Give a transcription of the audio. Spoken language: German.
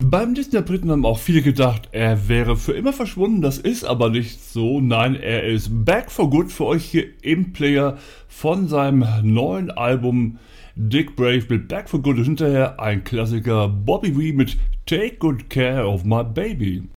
Beim Disney-Interpreten haben auch viele gedacht, er wäre für immer verschwunden. Das ist aber nicht so. Nein, er ist back for good für euch hier im Player von seinem neuen Album Dick Brave mit Back for Good und hinterher ein Klassiker Bobby Vee mit Take Good Care of My Baby.